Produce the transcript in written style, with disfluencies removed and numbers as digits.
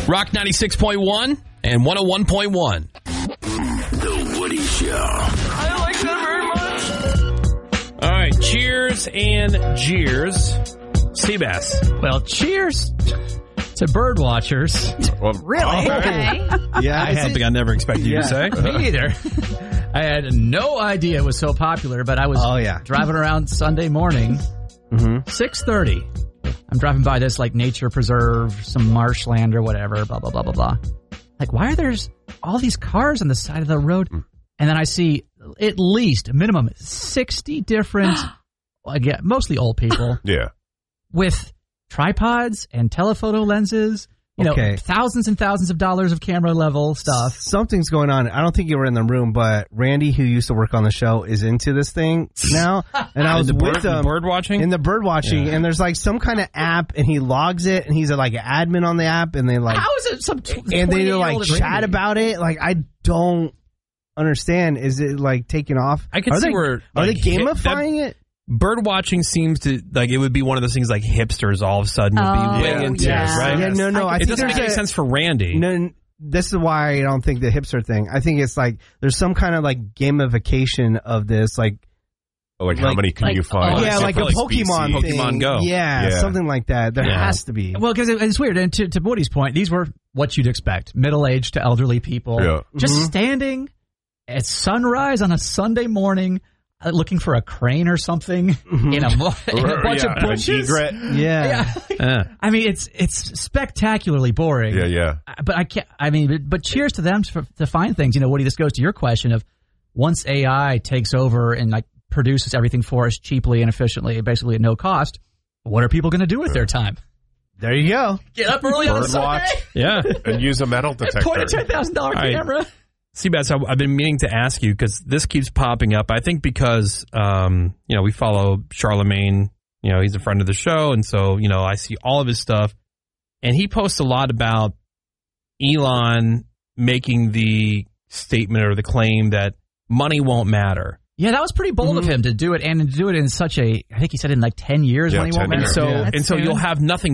Rock 96.1 and 101.1. The Woody Show. I like that very much. All right, cheers and jeers. Seabass. Well, cheers to bird watchers. Well, Really? Okay. Yeah, something I never expected you to say. Me either. I had no idea it was so popular, but I was driving around Sunday morning, 6:30. I'm driving by this like nature preserve, some marshland or whatever, blah, blah, blah, blah, blah. Like, why are there all these cars on the side of the road? And then I see at least, minimum, 60 different, again, mostly old people. Yeah. With tripods and telephoto lenses, you know, thousands and thousands of dollars of camera level stuff. Something's going on. I don't think you were in the room, but Randy, who used to work on the show, is into this thing now. And I was with him bird watching? in the bird watching, and there's like some kind of app, and he logs it, and he's like an admin on the app, and they like how is it some and they like chat Randy? about it. Like, I don't understand. Is it like taking off? I can see where are they like, gamifying it? Bird watching seems to like it would be one of those things like hipsters all of a sudden would be way into it, right? Yeah, no. I it think doesn't make any sense for Randy. No, this is why I don't think the hipster thing. I think it's like there's some kind of like gamification of this, like how many can you find? Yeah, like a Pokemon thing. Pokemon Go. Yeah, something like that. There has to be. Well, because it's weird. And to Woody's point, these were what you'd expect: middle-aged to elderly people, just standing at sunrise on a Sunday morning. Looking for a crane or something in a bunch of bushes. I mean, it's spectacularly boring. Yeah. But I can't. I mean, but cheers to them to find things. You know, Woody, this goes to your question of once AI takes over and like produces everything for us cheaply and efficiently, basically at no cost. What are people going to do with their time? There you go. Get up early on a Sunday. And use a metal detector. Point a $10,000 camera. Seabass, I've been meaning to ask you because this keeps popping up. I think because, we follow Charlemagne, he's a friend of the show. And so, I see all of his stuff. And he posts a lot about Elon making the statement or the claim that money won't matter. Yeah, that was pretty bold of him to do it and to do it in such I think he said in like 10 years money won't matter. And so you'll have nothing